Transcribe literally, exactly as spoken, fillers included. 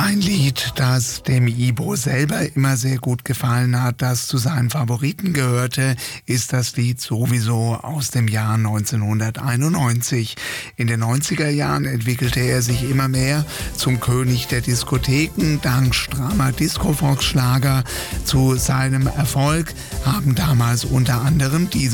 Ein Lied, das dem Ibo selber immer sehr gut gefallen hat, das zu seinen Favoriten gehörte, ist das Lied sowieso aus dem Jahr neunzehnhunderteinundneunzig. In den neunziger Jahren entwickelte er sich immer mehr zum König der Diskotheken, dank strammer Disco-Fox-Schlager. Zu seinem Erfolg haben damals unter anderem diese